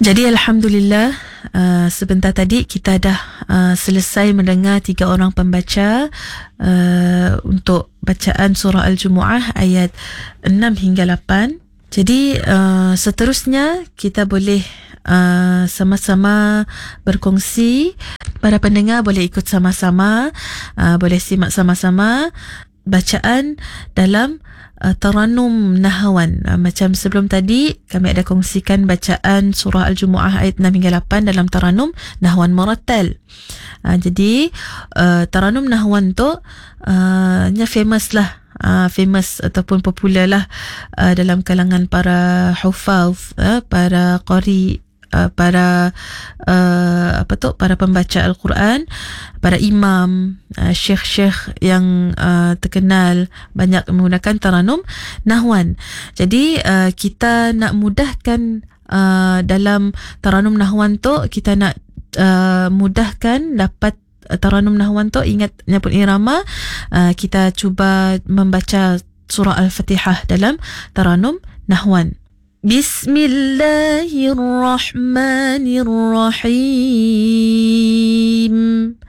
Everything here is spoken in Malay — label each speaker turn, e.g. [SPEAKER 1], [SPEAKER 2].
[SPEAKER 1] Jadi Alhamdulillah, sebentar tadi kita dah selesai mendengar 3 orang pembaca untuk bacaan surah Al-Jumu'ah ayat 6 hingga 8. Jadi seterusnya kita boleh sama-sama berkongsi. Para pendengar boleh ikut sama-sama, boleh simak sama-sama bacaan dalam Taranum Nahawan. Macam sebelum tadi kami ada kongsikan bacaan surah Al-Jumu'ah ayat 6 hingga 8 dalam Taranum Nahawan Murattal. Jadi Taranum Nahawan tu famous lah, famous ataupun popular lah dalam kalangan para hufaz, para qari, para para pembaca Al-Quran, para imam, syekh-syekh yang terkenal banyak menggunakan Taranum Nahwan. Jadi kita nak mudahkan dalam Taranum Nahwan tu, kita nak mudahkan dapat Taranum Nahwan tu, ingatnya pun irama, kita cuba membaca surah Al-Fatihah dalam Taranum Nahwan. Bismillahirrahmanirrahim.